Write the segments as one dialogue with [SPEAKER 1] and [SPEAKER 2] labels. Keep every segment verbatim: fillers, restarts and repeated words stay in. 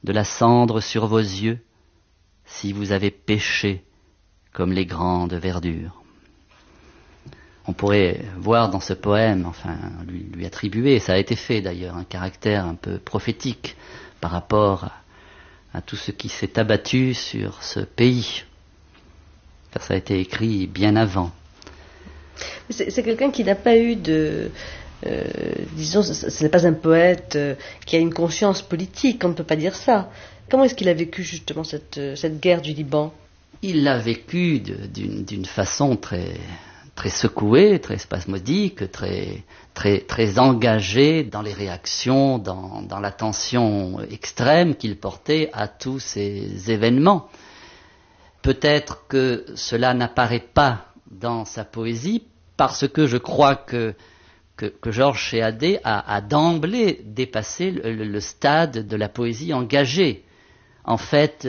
[SPEAKER 1] de la cendre sur vos yeux, si vous avez péché comme les grandes verdures. On pourrait voir dans ce poème, enfin lui, lui attribuer, ça a été fait d'ailleurs, un caractère un peu prophétique par rapport à, à tout ce qui s'est abattu sur ce pays. Car ça a été écrit bien avant.
[SPEAKER 2] C'est, c'est quelqu'un qui n'a pas eu de... Euh, disons, ce, ce n'est pas un poète euh, qui a une conscience politique, on ne peut pas dire ça. Comment est-ce qu'il a vécu justement cette, cette guerre du Liban ?
[SPEAKER 1] Il l'a vécu de, d'une, d'une façon très, très secouée, très spasmodique, très, très, très engagée dans les réactions, dans, dans l'attention extrême qu'il portait à tous ces événements. Peut-être que cela n'apparaît pas dans sa poésie, parce que je crois que Que, que Georges Chéadé a, a d'emblée dépassé le, le, le stade de la poésie engagée. En fait,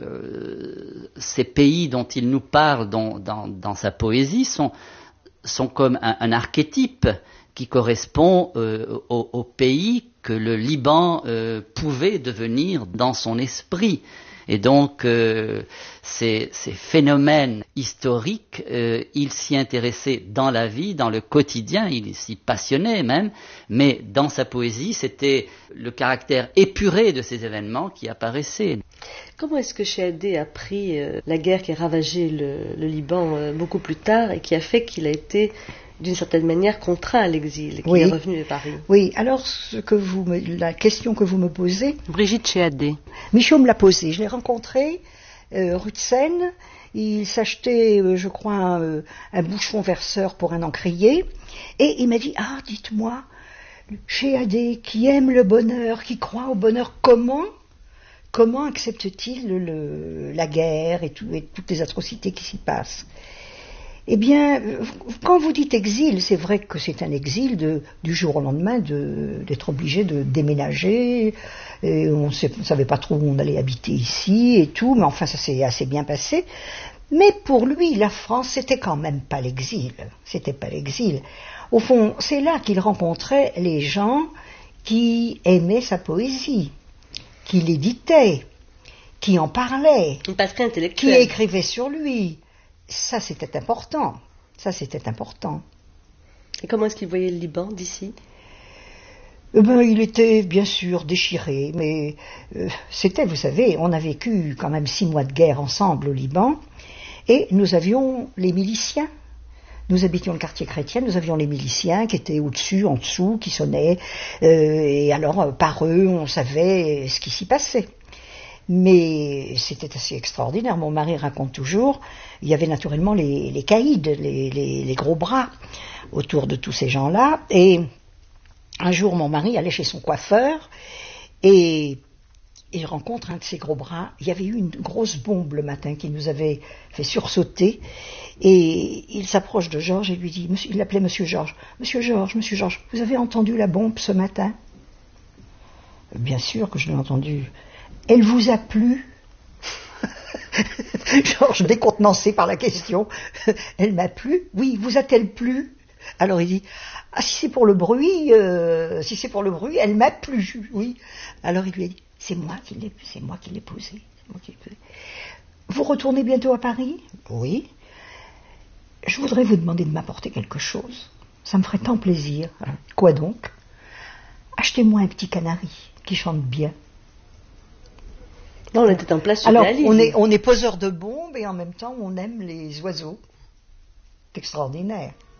[SPEAKER 1] euh, ces pays dont il nous parle dans, dans, dans sa poésie sont, sont comme un, un archétype qui correspond euh, au, au pays que le Liban euh, pouvait devenir dans son esprit. Et donc, euh, ces, ces phénomènes historiques, euh, il s'y intéressait dans la vie, dans le quotidien, il s'y passionnait même, mais dans sa poésie, c'était le caractère épuré de ces événements qui apparaissait.
[SPEAKER 2] Comment est-ce que Chéadé a pris euh, la guerre qui a ravagé le, le Liban euh, beaucoup plus tard et qui a fait qu'il a été d'une certaine manière contraint à l'exil, qu'il
[SPEAKER 3] oui.
[SPEAKER 2] est revenu à Paris?
[SPEAKER 3] Oui, alors ce que vous me, la question que vous me posez...
[SPEAKER 2] Brigitte Chéadé.
[SPEAKER 3] Michaud me l'a posée. Je l'ai rencontré euh, rue de Seine. Il s'achetait, euh, je crois, euh, un bouchon verseur pour un encrier. Et il m'a dit, ah, dites-moi, Chéadé, qui aime le bonheur, qui croit au bonheur, comment comment accepte-t-il le, le, la guerre et, tout, et toutes les atrocités qui s'y passent? Eh bien, quand vous dites exil, c'est vrai que c'est un exil de, du jour au lendemain de, d'être obligé de déménager. Et on ne savait pas trop où on allait habiter ici et tout, mais enfin ça s'est assez bien passé. Mais pour lui, la France, c'était quand même pas l'exil. C'était pas l'exil. Au fond, c'est là qu'il rencontrait les gens qui aimaient sa poésie, qui l'éditaient, qui en parlaient,
[SPEAKER 2] Une patrie intellectuelle.
[SPEAKER 3] qui écrivaient sur lui. Ça, c'était important. Ça, c'était important.
[SPEAKER 2] Et comment est-ce qu'il voyait le Liban d'ici ?
[SPEAKER 3] Eh ben, il était bien sûr déchiré, mais euh, c'était, vous savez, on a vécu quand même six mois de guerre ensemble au Liban, et nous avions les miliciens. Nous habitions le quartier chrétien, nous avions les miliciens qui étaient au-dessus, en dessous, qui sonnaient, euh, et alors par eux, on savait ce qui s'y passait. Mais c'était assez extraordinaire. Mon mari raconte toujours, il y avait naturellement les, les caïds, les, les, les gros bras autour de tous ces gens-là. Et un jour, mon mari allait chez son coiffeur et il rencontre un de ces gros bras. Il y avait eu une grosse bombe le matin qui nous avait fait sursauter. Et il s'approche de Georges et lui dit, monsieur, il l'appelait Monsieur Georges. Monsieur Georges, Monsieur Georges, vous avez entendu la bombe ce matin ? Bien sûr que je l'ai entendu. Elle vous a plu ? Georges, décontenancé par la question, elle m'a plu ? Oui, vous a-t-elle plu ? Alors il dit, ah si c'est pour le bruit, euh, si c'est pour le bruit, elle m'a plu, oui. Alors il lui a dit, c'est moi qui l'ai, c'est moi qui l'ai posée. C'est moi qui l'ai posée. Vous retournez bientôt à Paris ? Oui. Je voudrais vous demander de m'apporter quelque chose. Ça me ferait tant plaisir. Quoi donc ? Achetez-moi un petit canari qui chante bien.
[SPEAKER 2] Là, on était en place sur
[SPEAKER 3] Alors,
[SPEAKER 2] la
[SPEAKER 3] on est, on est poseur de bombes et en même temps, on aime les oiseaux. C'est extraordinaire.